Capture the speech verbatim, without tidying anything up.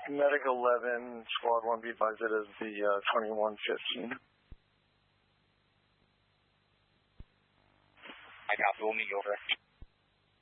Medic eleven, Squad one, be advised it is the uh, twenty-one fifteen. I got you. We'll meet you over.